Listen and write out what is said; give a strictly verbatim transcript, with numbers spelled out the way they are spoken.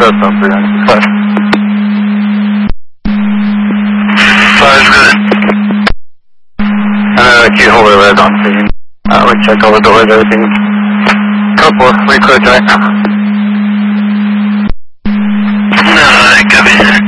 does sound pretty nice. Five. Five's good. Uh, key holder red on scene. Uh, we checked all the doors, everything. Couple, we cleared tonight. No, I copy that.